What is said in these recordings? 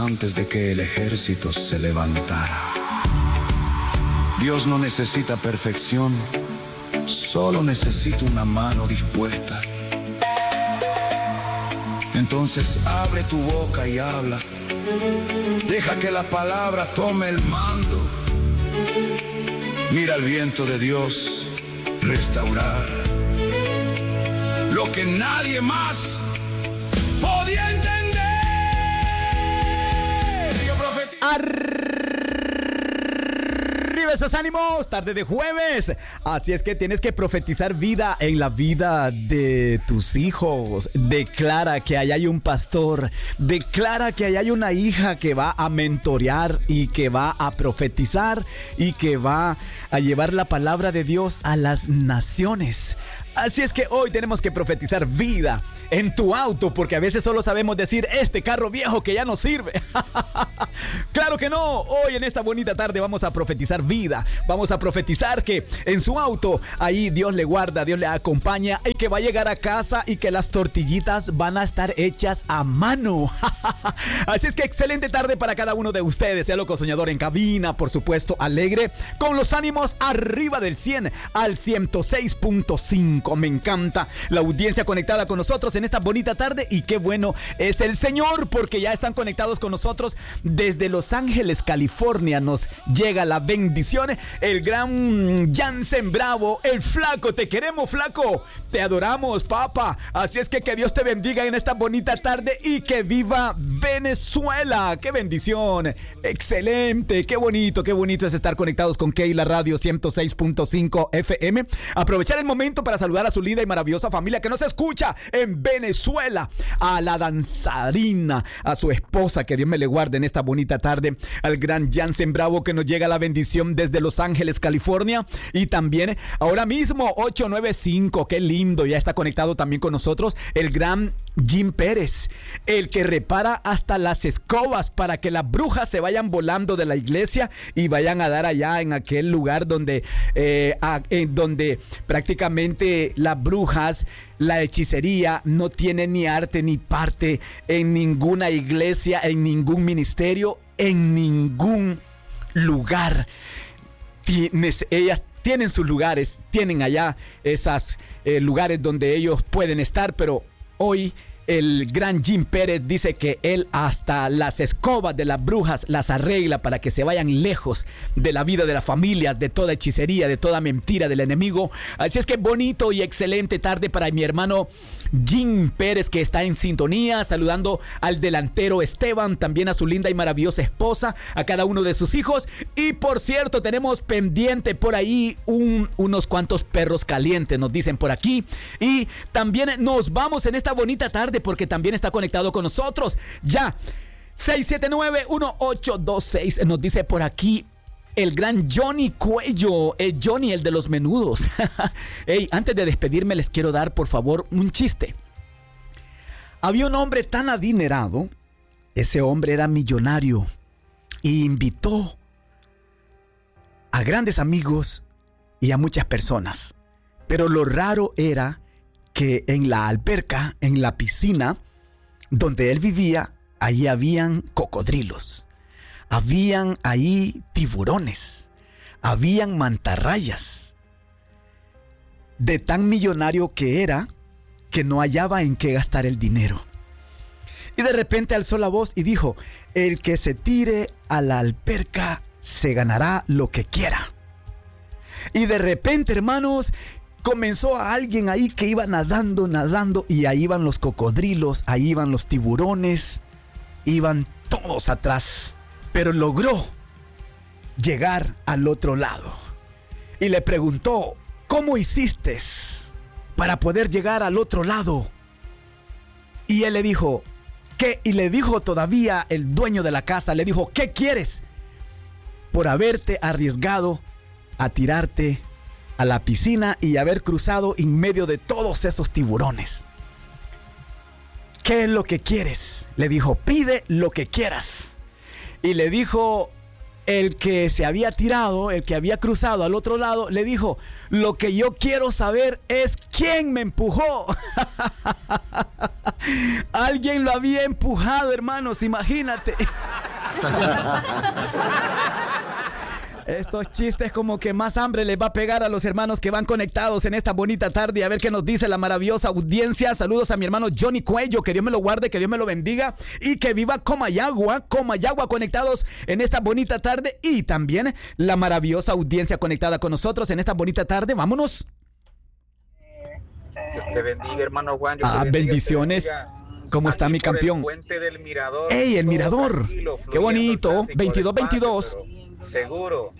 antes de que el ejército se levantara. Dios no necesita perfección, solo necesita una mano dispuesta. Entonces abre tu boca y habla. Deja que la palabra tome el mando. Mira al viento de Dios restaurar lo que nadie más podía entender. Arriba esos ánimos, tarde de jueves. Así es que tienes que profetizar vida en la vida de tus hijos. Declara que ahí hay un pastor. Declara que ahí hay una hija que va a mentorear y que va a profetizar y que va a llevar la palabra de Dios a las naciones. Así es que hoy tenemos que profetizar vida en tu auto, porque a veces solo sabemos decir este carro viejo que ya no sirve. Claro que no. Hoy en esta bonita tarde vamos a profetizar vida. Vamos a profetizar que en su auto ahí Dios le guarda, Dios le acompaña y que va a llegar a casa y que las tortillitas van a estar hechas a mano. Así es que excelente tarde para cada uno de ustedes. Sea loco soñador en cabina, por supuesto alegre, con los ánimos arriba del 100 al 106.5. Me encanta la audiencia conectada con nosotros en esta bonita tarde, y qué bueno es el Señor porque ya están conectados con nosotros desde Los Ángeles, California. Nos llega la bendición, el gran Jansen Bravo, el flaco. Te queremos, flaco, te adoramos, papá. Así es que Dios te bendiga en esta bonita tarde y que viva Venezuela. Qué bendición, excelente, qué bonito es estar conectados con Keila Radio 106.5 FM. Aprovechar el momento para saludar a su linda y maravillosa familia que nos escucha en Venezuela, a la danzarina, a su esposa, que Dios me le guarde en esta bonita tarde, al gran Jansen Bravo que nos llega la bendición desde Los Ángeles, California, y también ahora mismo 895, qué lindo, ya está conectado también con nosotros el gran Jim Pérez, el que repara hasta las escobas para que las brujas se vayan volando de la iglesia y vayan a dar allá en aquel lugar donde prácticamente las brujas, la hechicería no tiene ni arte ni parte en ninguna iglesia, en ningún ministerio, en ningún lugar. Ellas tienen sus lugares, tienen allá esos lugares donde ellos pueden estar, pero hoy el gran Jim Pérez dice que él hasta las escobas de las brujas las arregla para que se vayan lejos de la vida de las familias, de toda hechicería, de toda mentira del enemigo. Así es que bonito y excelente tarde para mi hermano Jim Pérez, que está en sintonía, saludando al delantero Esteban, también a su linda y maravillosa esposa, a cada uno de sus hijos. Y por cierto, tenemos pendiente por ahí unos cuantos perros calientes, nos dicen por aquí. Y también nos vamos en esta bonita tarde porque también está conectado con nosotros ya 679-1826, nos dice por aquí el gran Johnny Cuello, Johnny, el de los menudos. Hey, antes de despedirme les quiero dar por favor un chiste. Había un hombre tan adinerado, ese hombre era millonario y invitó a grandes amigos y a muchas personas, pero lo raro era que en la alberca, en la piscina donde él vivía, ahí habían cocodrilos, habían ahí tiburones, habían mantarrayas. De tan millonario que era, que no hallaba en qué gastar el dinero. Y de repente alzó la voz y dijo: el que se tire a la alberca se ganará lo que quiera. Y de repente, hermanos, comenzó a alguien ahí que iba nadando, y ahí iban los cocodrilos, ahí iban los tiburones, iban todos atrás, pero logró llegar al otro lado. Y le preguntó: ¿cómo hiciste para poder llegar al otro lado? Y él le dijo: ¿qué? Y le dijo todavía el dueño de la casa, le dijo: ¿qué quieres por haberte arriesgado a tirarte a la piscina y haber cruzado en medio de todos esos tiburones? ¿Qué es lo que quieres? Le dijo: pide lo que quieras. Y le dijo el que se había tirado, el que había cruzado al otro lado, le dijo: lo que yo quiero saber es quién me empujó. Alguien lo había empujado, hermanos, imagínate. Estos chistes como que más hambre les va a pegar a los hermanos que van conectados en esta bonita tarde. A ver qué nos dice la maravillosa audiencia. Saludos a mi hermano Johnny Cuello, que Dios me lo guarde, que Dios me lo bendiga y que viva Comayagua conectados en esta bonita tarde. Y también la maravillosa audiencia conectada con nosotros en esta bonita tarde. Vámonos. Dios te bendiga, hermano Juan. Bendiciones. ¿Cómo está mi campeón? El puente del Mirador. ¡Ey, el Mirador! ¡Qué bonito! 22-22. Seguro.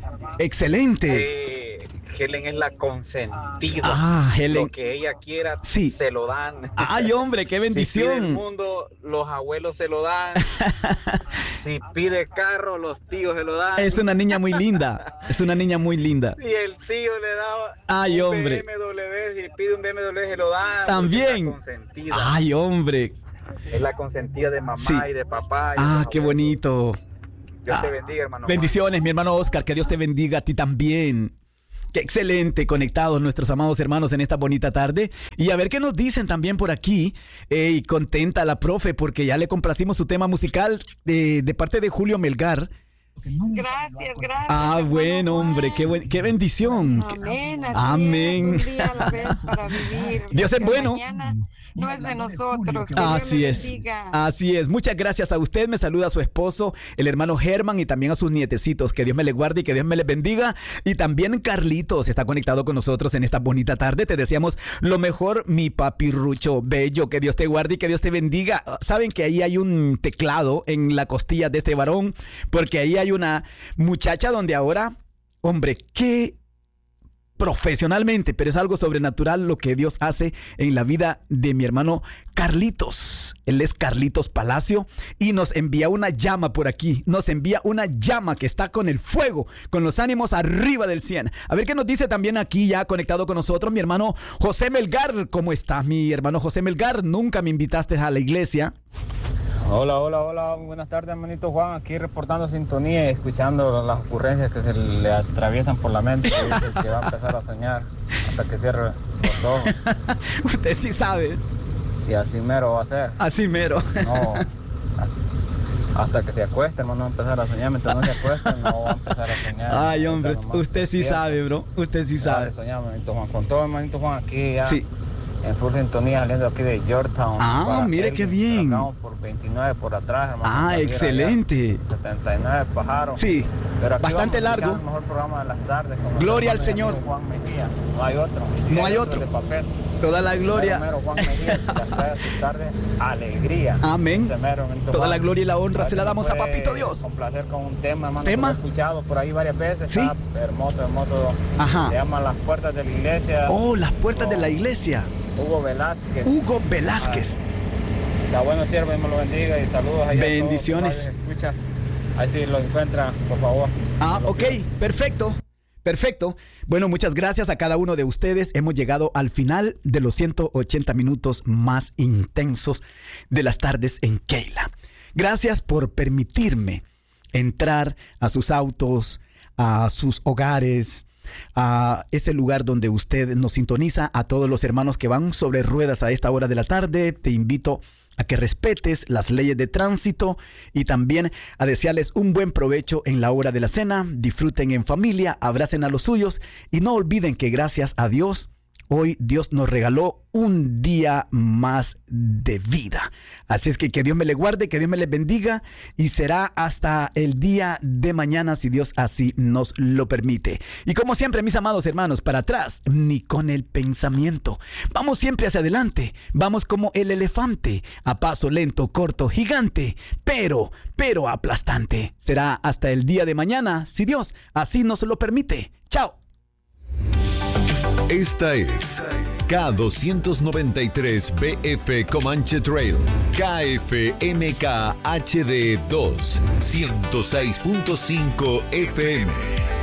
Excelente. Helen es la consentida. Helen. Lo que ella quiera, sí, se lo dan. Ay, hombre, qué bendición. Si pide el mundo, los abuelos se lo dan. Si pide carro, los tíos se lo dan. Es una niña muy linda. Es una niña muy linda. Si el tío le da ay, un hombre. BMW, si pide un BMW, se lo dan. También. Es la consentida. Ay, hombre. Es la consentida de mamá, sí, y de papá. Qué bonito. Dios te bendiga, hermano. Bendiciones, mi hermano Oscar. Que Dios te bendiga a ti también. Qué excelente, conectados nuestros amados hermanos en esta bonita tarde. Y a ver qué nos dicen también por aquí. Contenta la profe porque ya le complacimos su tema musical de parte de Julio Melgar. Gracias, gracias. Bueno, hombre, qué bendición. Amén, así amén. Es, un día a la vez para vivir. Dios es bueno. Mañana no es de nosotros. Que así Dios es. bendiga. Así es. Muchas gracias a usted. Me saluda a su esposo, el hermano Germán, y también a sus nietecitos. Que Dios me les guarde y que Dios me les bendiga. Y también Carlitos está conectado con nosotros en esta bonita tarde. Te deseamos lo mejor, mi papirrucho bello. Que Dios te guarde y que Dios te bendiga. Saben que ahí hay un teclado en la costilla de este varón, porque ahí hay una muchacha donde ahora, hombre, qué profesionalmente, pero es algo sobrenatural lo que Dios hace en la vida de mi hermano Carlitos. Él es Carlitos Palacio y nos envía una llama por aquí. Nos envía una llama que está con el fuego, con los ánimos arriba del 100. A ver qué nos dice también aquí ya conectado con nosotros mi hermano José Melgar. ¿Cómo estás, mi hermano José Melgar? Nunca me invitaste a la iglesia. Hola, buenas tardes, hermanito Juan, aquí reportando sintonía y escuchando las ocurrencias que se le atraviesan por la mente, que va a empezar a soñar hasta que cierre los ojos. Usted sí sabe. Y así mero va a ser. Así mero. No, hasta que se acueste, hermano, va a empezar a soñar. Mientras no se acueste, no va a empezar a soñar. Ay, hombre, usted sí sabe, bro. Usted sí sabe. Soñar, hermanito Juan, con todo, hermanito Juan, aquí ya. Sí. En full sintonía saliendo aquí de Georgetown. Mire qué bien. Por 29 por atrás, hermano. Excelente. 79 pájaros. Sí, pero aquí bastante largo. El mejor programa de las tardes. Gloria al Señor. Juan Mejía. No hay otro. No hay otro. De papel. Toda la gloria. Juan Mejía, las tardes, alegría. Amén. Toda la gloria y la honra se la damos a Papito Dios. Un placer con un tema, hermano. ¿Tema? Lo he escuchado por ahí varias veces. Sí. Hermoso. Ajá. Se llama Las Puertas de la Iglesia. Las Puertas de la Iglesia. Hugo Velázquez. Está bueno, siervo, Dios me lo bendiga y saludos allá. Bendiciones. A todos, ahí sí lo encuentra, por favor. Ok, perfecto. Bueno, muchas gracias a cada uno de ustedes. Hemos llegado al final de los 180 minutos más intensos de las tardes en Keila. Gracias por permitirme entrar a sus autos, a sus hogares, a ese lugar donde usted nos sintoniza. A todos los hermanos que van sobre ruedas a esta hora de la tarde, te invito a que respetes las leyes de tránsito y también a desearles un buen provecho en la hora de la cena. Disfruten en familia, abracen a los suyos y no olviden que gracias a Dios hoy Dios nos regaló un día más de vida. Así es que Dios me le guarde, que Dios me le bendiga y será hasta el día de mañana si Dios así nos lo permite. Y como siempre, mis amados hermanos, para atrás ni con el pensamiento. Vamos siempre hacia adelante. Vamos como el elefante, a paso lento, corto, gigante, pero aplastante. Será hasta el día de mañana si Dios así nos lo permite. Chao. Esta es K293BF Comanche Trail, KFMK HD 2, 106.5 FM.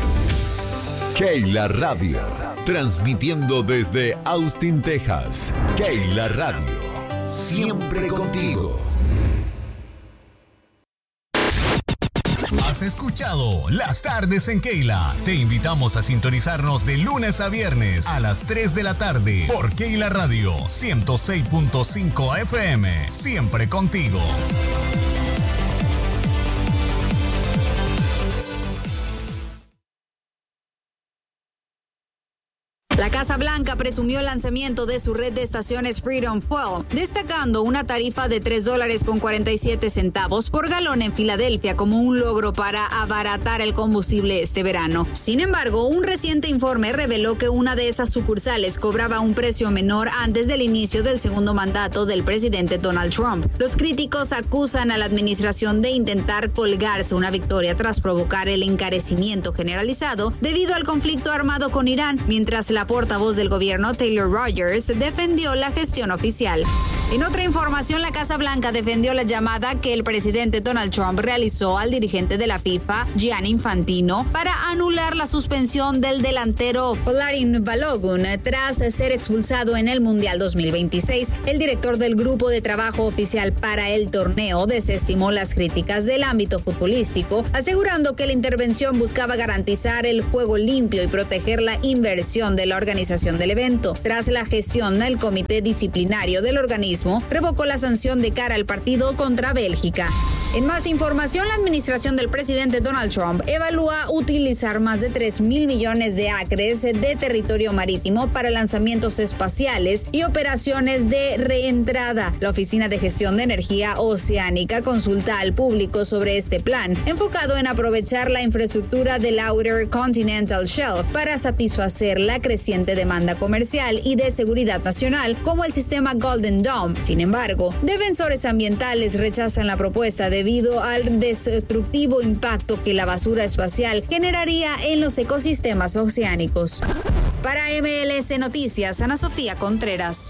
Keila Radio, transmitiendo desde Austin, Texas. Keila Radio, siempre contigo. Has escuchado Las Tardes en Keila. Te invitamos a sintonizarnos de lunes a viernes a las 3 de la tarde por Keila Radio 106.5 FM. Siempre contigo. La Casa Blanca presumió el lanzamiento de su red de estaciones Freedom Fuel, destacando una tarifa de $3.47 por galón en Filadelfia como un logro para abaratar el combustible este verano. Sin embargo, un reciente informe reveló que una de esas sucursales cobraba un precio menor antes del inicio del segundo mandato del presidente Donald Trump. Los críticos acusan a la administración de intentar colgarse una victoria tras provocar el encarecimiento generalizado debido al conflicto armado con Irán, mientras la portavoz del gobierno, Taylor Rogers, defendió la gestión oficial. En otra información, la Casa Blanca defendió la llamada que el presidente Donald Trump realizó al dirigente de la FIFA, Gianni Infantino, para anular la suspensión del delantero Folarin Balogun tras ser expulsado en el Mundial 2026. El director del grupo de trabajo oficial para el torneo desestimó las críticas del ámbito futbolístico, asegurando que la intervención buscaba garantizar el juego limpio y proteger la inversión de la organización del evento. Tras la gestión, el comité disciplinario del organismo revocó la sanción de cara al partido contra Bélgica. En más información, la administración del presidente Donald Trump evalúa utilizar más de 3,000 millones de acres de territorio marítimo para lanzamientos espaciales y operaciones de reentrada. La Oficina de Gestión de Energía Oceánica consulta al público sobre este plan, enfocado en aprovechar la infraestructura del Outer Continental Shelf para satisfacer la creciente demanda comercial y de seguridad nacional, como el sistema Golden Dome. Sin embargo, defensores ambientales rechazan la propuesta debido al destructivo impacto que la basura espacial generaría en los ecosistemas oceánicos. Para MLS Noticias, Ana Sofía Contreras.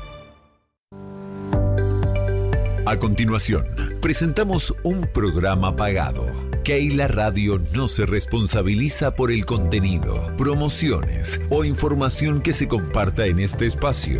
A continuación, presentamos un programa pagado. Keila Radio no se responsabiliza por el contenido, promociones o información que se comparta en este espacio.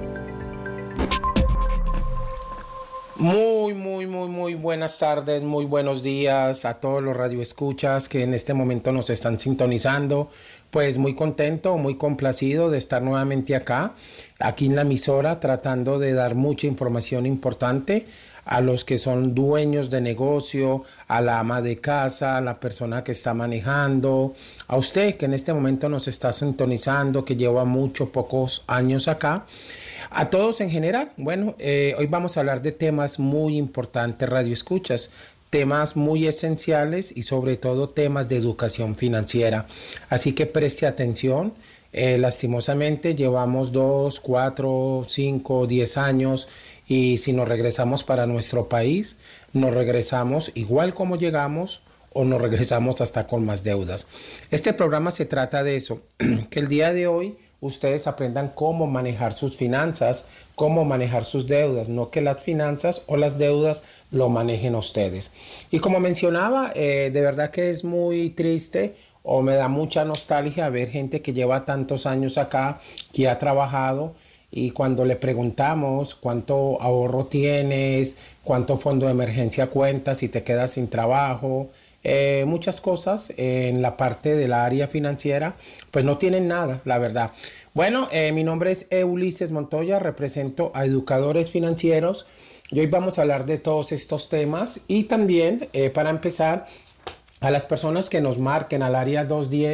Muy buenas tardes, muy buenos días a todos los radioescuchas que en este momento nos están sintonizando. Pues muy contento, muy complacido de estar nuevamente aquí en la emisora, tratando de dar mucha información importante a los que son dueños de negocio, a la ama de casa, a la persona que está manejando, a usted que en este momento nos está sintonizando, que lleva pocos años acá. A todos en general, hoy vamos a hablar de temas muy importantes, radioescuchas, temas muy esenciales y sobre todo temas de educación financiera. Así que preste atención. Lastimosamente llevamos 2, 4, 5, 10 años y si nos regresamos para nuestro país, nos regresamos igual como llegamos o nos regresamos hasta con más deudas. Este programa se trata de eso, que el día de hoy ustedes aprendan cómo manejar sus finanzas, cómo manejar sus deudas, no que las finanzas o las deudas lo manejen ustedes. Y como mencionaba, de verdad que es muy triste o me da mucha nostalgia ver gente que lleva tantos años acá, que ha trabajado y cuando le preguntamos cuánto ahorro tienes, cuánto fondo de emergencia cuentas si te quedas sin trabajo, muchas cosas en la parte de la área financiera, pues no tienen nada, la verdad. Mi nombre es Ulises Montoya, represento a Educadores Financieros y hoy vamos a hablar de todos estos temas y también, para empezar, a las personas que nos marquen al área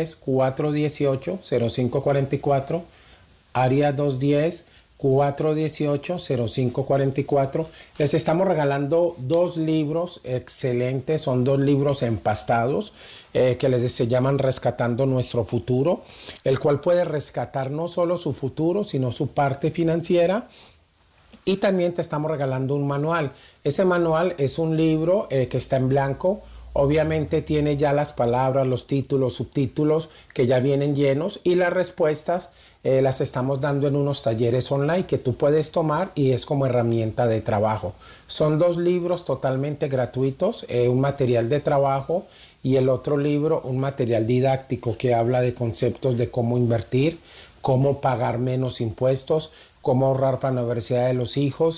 210-418-0544, área 210-418-0544. Les estamos regalando 2 libros excelentes, son 2 libros empastados que se llaman Rescatando Nuestro Futuro, el cual puede rescatar no solo su futuro, sino su parte financiera. Y también te estamos regalando un manual. Ese manual es un libro que está en blanco. Obviamente tiene ya las palabras, los títulos, subtítulos que ya vienen llenos y las respuestas las estamos dando en unos talleres online que tú puedes tomar y es como herramienta de trabajo. Son 2 libros totalmente gratuitos, un material de trabajo y el otro libro, un material didáctico que habla de conceptos de cómo invertir, cómo pagar menos impuestos, cómo ahorrar para la universidad de los hijos,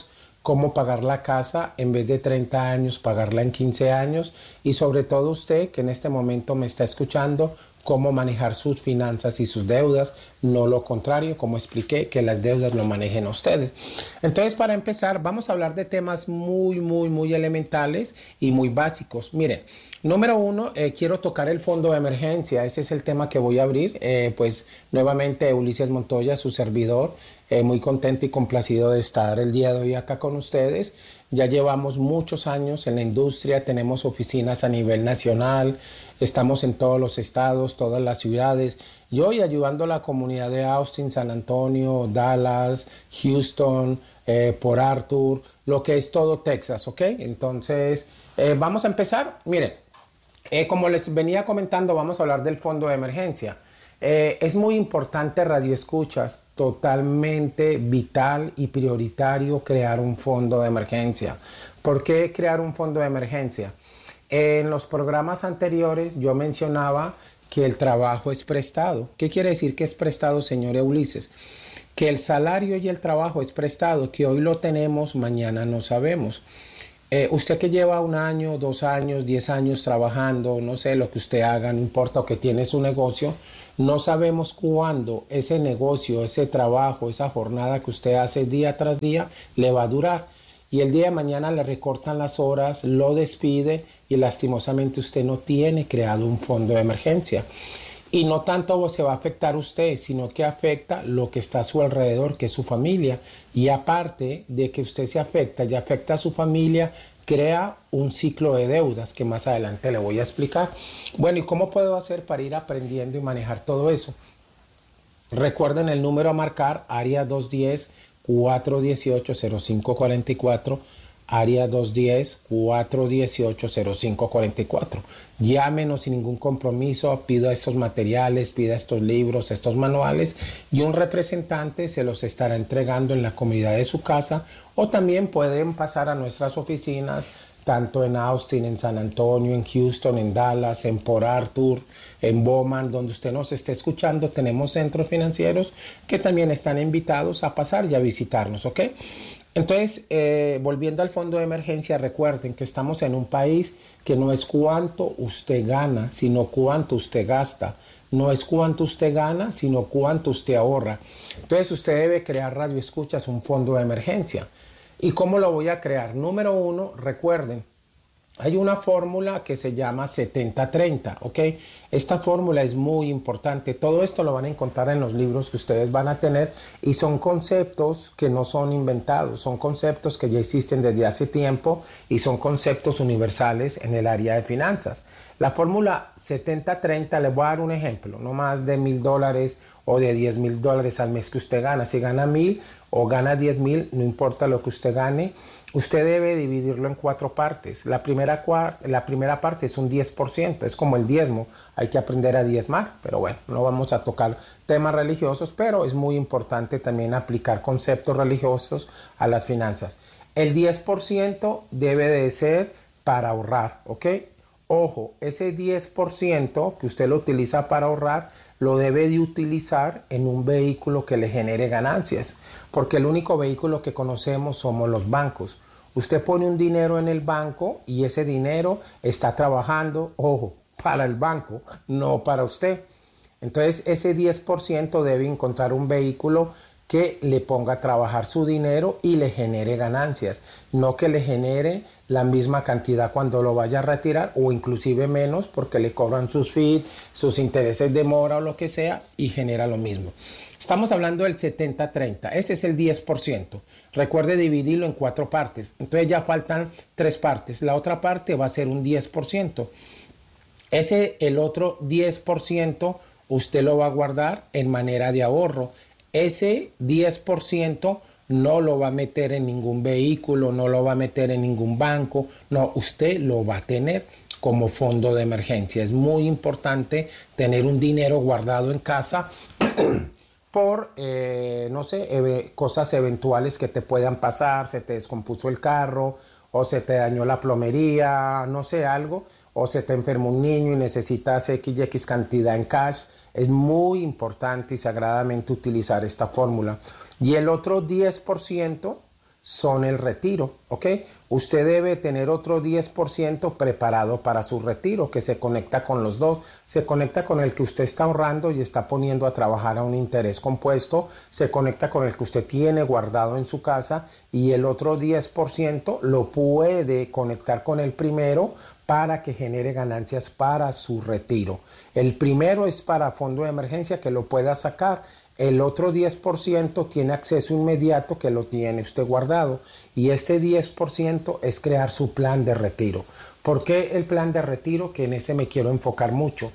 cómo pagar la casa en vez de 30 años, pagarla en 15 años y sobre todo usted que en este momento me está escuchando, cómo manejar sus finanzas y sus deudas, no lo contrario, como expliqué, que las deudas lo manejen ustedes. Entonces, para empezar, vamos a hablar de temas muy elementales y muy básicos. Miren, número uno, quiero tocar el fondo de emergencia. Ese es el tema que voy a abrir. Pues nuevamente Ulises Montoya, su servidor, muy contento y complacido de estar el día de hoy acá con ustedes. Ya llevamos muchos años en la industria, tenemos oficinas a nivel nacional, estamos en todos los estados, todas las ciudades. Y hoy ayudando a la comunidad de Austin, San Antonio, Dallas, Houston, Port Arthur, lo que es todo Texas, ¿ok? Entonces, vamos a empezar. Miren, como les venía comentando, vamos a hablar del fondo de emergencia. Es muy importante, Radio Escuchas, totalmente vital y prioritario crear un fondo de emergencia. ¿Por qué crear un fondo de emergencia? En los programas anteriores yo mencionaba que el trabajo es prestado. ¿Qué quiere decir que es prestado, señor Ulises? Que el salario y el trabajo es prestado, que hoy lo tenemos, mañana no sabemos. Usted que lleva 1 año, 2 años, 10 años trabajando, no sé, lo que usted haga, no importa, o que tiene su negocio, no sabemos cuándo ese negocio, ese trabajo, esa jornada que usted hace día tras día le va a durar. Y el día de mañana le recortan las horas, lo despide y lastimosamente usted no tiene creado un fondo de emergencia. Y no tanto se va a afectar usted, sino que afecta lo que está a su alrededor, que es su familia. Y aparte de que usted se afecta y afecta a su familia, crea un ciclo de deudas que más adelante le voy a explicar. Bueno, ¿y cómo puedo hacer para ir aprendiendo y manejar todo eso? Recuerden el número a marcar, área 210-418-0544. Área 210-418-0544. Llámenos sin ningún compromiso, pida estos materiales, pida estos libros, estos manuales y un representante se los estará entregando en la comunidad de su casa o también pueden pasar a nuestras oficinas tanto en Austin, en San Antonio, en Houston, en Dallas, en Port Arthur, en Bowman, donde usted nos esté escuchando. Tenemos centros financieros que también están invitados a pasar y a visitarnos, ¿ok? Entonces, volviendo al fondo de emergencia, recuerden que estamos en un país que no es cuánto usted gana, sino cuánto usted gasta. No es cuánto usted gana, sino cuánto usted ahorra. Entonces, usted debe crear, Radio Escuchas, un fondo de emergencia. ¿Y cómo lo voy a crear? Número uno, recuerden, hay una fórmula que se llama 70-30, ¿ok? Esta fórmula es muy importante. Todo esto lo van a encontrar en los libros que ustedes van a tener y son conceptos que no son inventados, son conceptos que ya existen desde hace tiempo y son conceptos universales en el área de finanzas. La fórmula 70-30, les voy a dar un ejemplo, no más de $1,000 o de $10,000 al mes que usted gana. Si gana 1,000 o gana 10,000, no importa lo que usted gane, usted debe dividirlo en 4 partes. La primera parte es un 10%, es como el diezmo. Hay que aprender a diezmar, pero bueno, no vamos a tocar temas religiosos, pero es muy importante también aplicar conceptos religiosos a las finanzas. El 10% debe de ser para ahorrar, ¿ok? Ojo, ese 10% que usted lo utiliza para ahorrar, lo debe de utilizar en un vehículo que le genere ganancias, porque el único vehículo que conocemos somos los bancos. Usted pone un dinero en el banco y ese dinero está trabajando, ojo, para el banco, no para usted. Entonces ese 10% debe encontrar un vehículo que le ponga a trabajar su dinero y le genere ganancias, no que le genere la misma cantidad cuando lo vaya a retirar o inclusive menos porque le cobran sus fees, sus intereses de mora o lo que sea y genera lo mismo. Estamos hablando del 70-30, ese es el 10%. Recuerde dividirlo en 4 partes, entonces ya faltan 3 partes. La otra parte va a ser un 10%. El otro 10% usted lo va a guardar en manera de ahorro. Ese 10% no lo va a meter en ningún vehículo, no lo va a meter en ningún banco, no, usted lo va a tener como fondo de emergencia. Es muy importante tener un dinero guardado en casa por, no sé, cosas eventuales que te puedan pasar, se te descompuso el carro o se te dañó la plomería, no sé, algo, o se te enfermó un niño y necesitas X cantidad en cash. Es muy importante y sagradamente utilizar esta fórmula. Y el otro 10% son el retiro, ¿ok? Usted debe tener otro 10% preparado para su retiro, que se conecta con los dos. Se conecta con el que usted está ahorrando y está poniendo a trabajar a un interés compuesto. Se conecta con el que usted tiene guardado en su casa. Y el otro 10% lo puede conectar con el primero para que genere ganancias para su retiro. El primero es para fondo de emergencia, que lo pueda sacar. El otro 10% tiene acceso inmediato, que lo tiene usted guardado, y este 10% es crear su plan de retiro. ¿Por qué el plan de retiro? Que en ese me quiero enfocar mucho.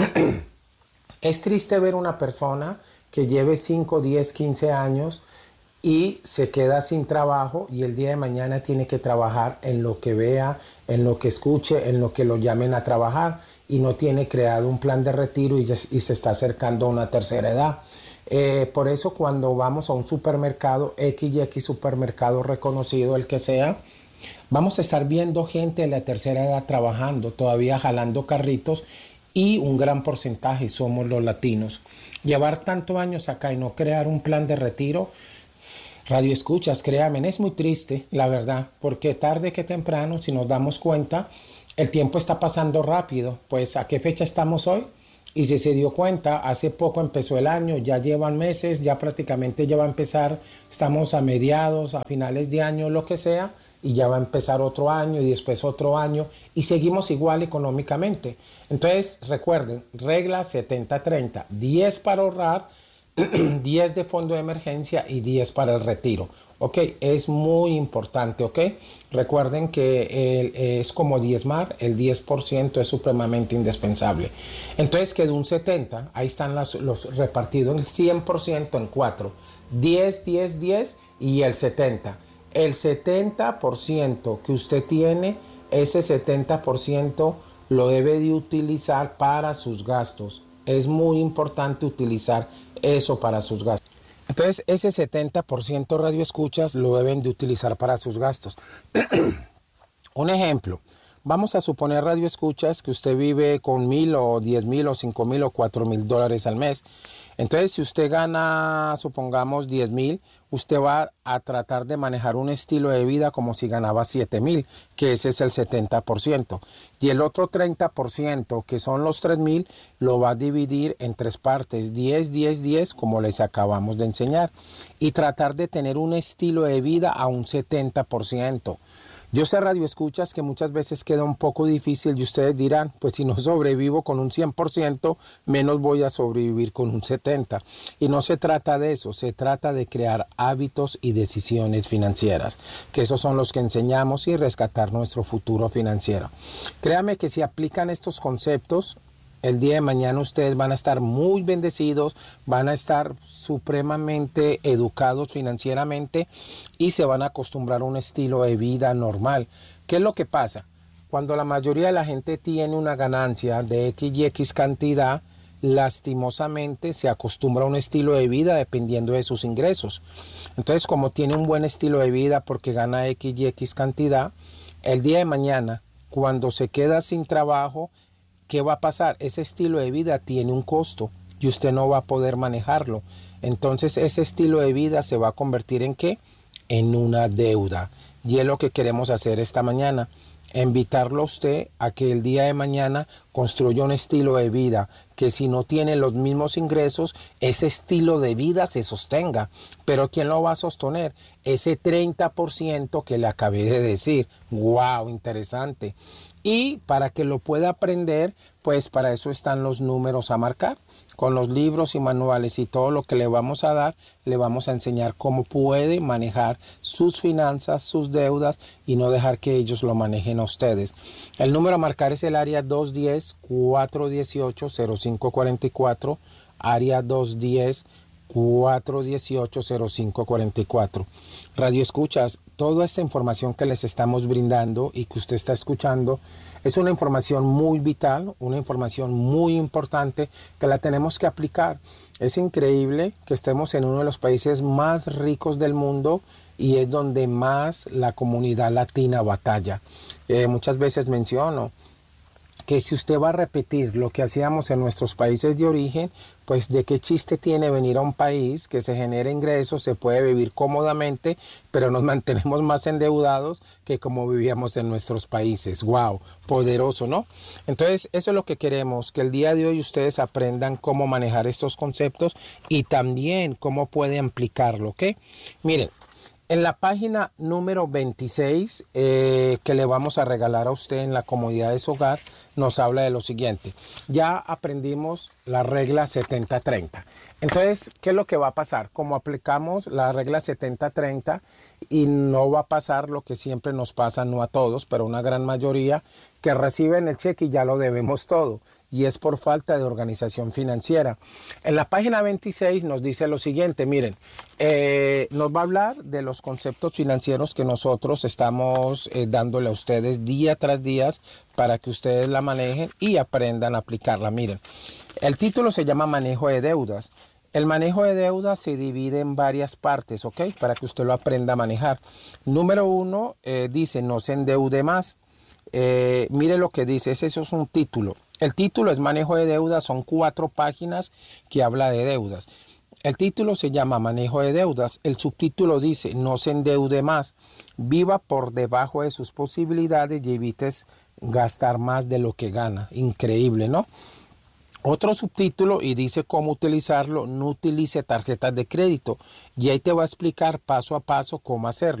Es triste ver una persona que lleve 5, 10, 15 años y se queda sin trabajo, y el día de mañana tiene que trabajar en lo que vea, en lo que escuche, en lo que lo llamen a trabajar, y no tiene creado un plan de retiro y se está acercando a una tercera edad. Por eso cuando vamos a un supermercado, XY supermercado reconocido, el que sea, vamos a estar viendo gente de la tercera edad trabajando, todavía jalando carritos, y un gran porcentaje somos los latinos. Llevar tantos años acá y no crear un plan de retiro, radio escuchas, créanme, es muy triste, la verdad, porque tarde que temprano, si nos damos cuenta, el tiempo está pasando rápido. Pues ¿a qué fecha estamos hoy? Y si se dio cuenta, hace poco empezó el año, ya llevan meses, ya prácticamente ya va a empezar, estamos a mediados, a finales de año, lo que sea, y ya va a empezar otro año y después otro año, y seguimos igual económicamente. Entonces, recuerden, regla 70-30, 10 para ahorrar, 10 de fondo de emergencia y 10 para el retiro. Ok, es muy importante, ok. Recuerden que es como diezmar, el 10% es supremamente indispensable. Entonces quedó un 70, ahí están los repartidos, el 100% en 4, 10, 10, 10 y el 70. El 70% que usted tiene, ese 70% lo debe de utilizar para sus gastos. Es muy importante utilizar eso para sus gastos. Entonces, ese 70% radio escuchas lo deben de utilizar para sus gastos. Un ejemplo, vamos a suponer, radio escuchas, que usted vive con 1,000 o 10,000 o 5,000 o 4,000 dólares al mes. Entonces, si usted gana, supongamos, 10,000, usted va a tratar de manejar un estilo de vida como si ganaba 7,000, que ese es el 70%. Y el otro 30%, que son los 3,000, lo va a dividir en 3 partes, 10, 10, 10, como les acabamos de enseñar. Y tratar de tener un estilo de vida a un 70%. Yo sé, radio escuchas, que muchas veces queda un poco difícil y ustedes dirán, pues si no sobrevivo con un 100%, menos voy a sobrevivir con un 70%. Y no se trata de eso, se trata de crear hábitos y decisiones financieras, que esos son los que enseñamos, y rescatar nuestro futuro financiero. Créanme que si aplican estos conceptos, el día de mañana ustedes van a estar muy bendecidos, van a estar supremamente educados financieramente y se van a acostumbrar a un estilo de vida normal. ¿Qué es lo que pasa? Cuando la mayoría de la gente tiene una ganancia de X y X cantidad, lastimosamente se acostumbra a un estilo de vida dependiendo de sus ingresos. Entonces, como tiene un buen estilo de vida porque gana X y X cantidad, el día de mañana, cuando se queda sin trabajo, ¿qué va a pasar? Ese estilo de vida tiene un costo y usted no va a poder manejarlo. Entonces ese estilo de vida se va a convertir ¿en qué? En una deuda. Y es lo que queremos hacer esta mañana. Invitarlo a usted a que el día de mañana construya un estilo de vida que, si no tiene los mismos ingresos, ese estilo de vida se sostenga. Pero ¿quién lo va a sostener? Ese 30% que le acabé de decir. ¡Wow! Interesante. Y para que lo pueda aprender, pues para eso están los números a marcar. Con los libros y manuales y todo lo que le vamos a dar, le vamos a enseñar cómo puede manejar sus finanzas, sus deudas, y no dejar que ellos lo manejen a ustedes. El número a marcar es el área 210-418-0544, área 210-418-0544. Radio escuchas, toda esta información que les estamos brindando y que usted está escuchando es una información muy vital, una información muy importante que la tenemos que aplicar. Es increíble que estemos en uno de los países más ricos del mundo y es donde más la comunidad latina batalla. Muchas veces menciono, que si usted va a repetir lo que hacíamos en nuestros países de origen, pues de qué chiste tiene venir a un país que se genera ingresos, se puede vivir cómodamente, pero nos mantenemos más endeudados que como vivíamos en nuestros países. ¡Wow! Poderoso, ¿no? Entonces, eso es lo que queremos, que el día de hoy ustedes aprendan cómo manejar estos conceptos y también cómo pueden aplicarlo, ¿ok? Miren. En la página número 26 que le vamos a regalar a usted en la comodidad de su hogar, nos habla de lo siguiente. Ya aprendimos la regla 70-30. Entonces, ¿qué es lo que va a pasar? Como aplicamos la regla 70-30 y no va a pasar lo que siempre nos pasa, no a todos, pero una gran mayoría, que reciben el cheque y ya lo debemos todo. Y es por falta de organización financiera. En la página 26 nos dice lo siguiente, miren, nos va a hablar de los conceptos financieros que nosotros estamos dándole a ustedes día tras día para que ustedes la manejen y aprendan a aplicarla. Miren, el título se llama Manejo de Deudas. El manejo de deudas se divide en varias partes, ¿ok? Para que usted lo aprenda a manejar. Número 1 dice, no se endeude más. Mire lo que dice, eso es un título. El título es Manejo de Deudas, son 4 páginas que habla de deudas. El título se llama Manejo de Deudas, el subtítulo dice no se endeude más, viva por debajo de sus posibilidades y evites gastar más de lo que gana. Increíble, ¿no? Otro subtítulo y dice cómo utilizarlo, no utilice tarjetas de crédito y ahí te va a explicar paso a paso cómo hacerlo.